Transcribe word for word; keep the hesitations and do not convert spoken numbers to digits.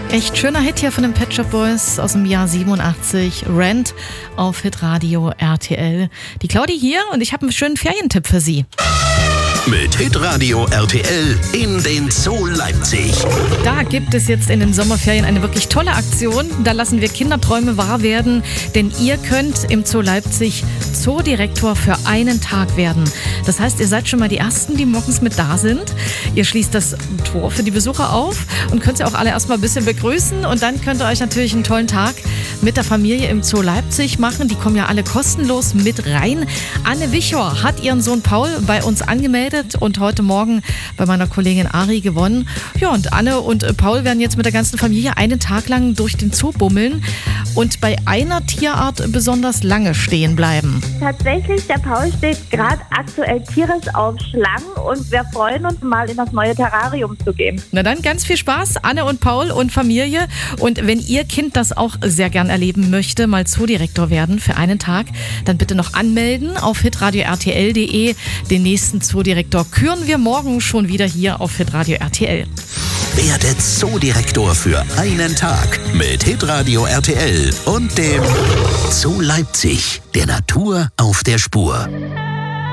Echt schöner Hit hier von den Pet Shop Boys aus dem Jahr siebenundachtzig. Rent auf Hitradio R T L. Die Claudi hier und ich habe einen schönen Ferientipp für Sie. Mit Hitradio R T L in den Zoo Leipzig. Da gibt es jetzt in den Sommerferien eine wirklich tolle Aktion. Da lassen wir Kinderträume wahr werden, denn ihr könnt im Zoo Leipzig Zoodirektor für einen Tag werden. Das heißt, ihr seid schon mal die Ersten, die morgens mit da sind. Ihr schließt das Tor für die Besucher auf und könnt sie auch alle erstmal ein bisschen begrüßen. Und dann könnt ihr euch natürlich einen tollen Tag mit der Familie im Zoo Leipzig machen. Die kommen ja alle kostenlos mit rein. Anne Wichor hat ihren Sohn Paul bei uns angemeldet und heute Morgen bei meiner Kollegin Ari gewonnen. Ja, und Anne und Paul werden jetzt mit der ganzen Familie einen Tag lang durch den Zoo bummeln und bei einer Tierart besonders lange stehen bleiben. Tatsächlich, der Paul steht gerade aktuell tierisch auf Schlangen und wir freuen uns mal in das neue Terrarium zu gehen. Na dann ganz viel Spaß, Anne und Paul und Familie. Und wenn Ihr Kind das auch sehr gern erleben möchte, mal Zoodirektor werden für einen Tag, dann bitte noch anmelden auf hitradio r t l punkt d e. Den nächsten Zoodirektor küren wir morgen schon wieder hier auf Hitradio R T L. Werde Zoodirektor für einen Tag mit Hitradio R T L und dem Zoo Leipzig, der Natur auf der Spur.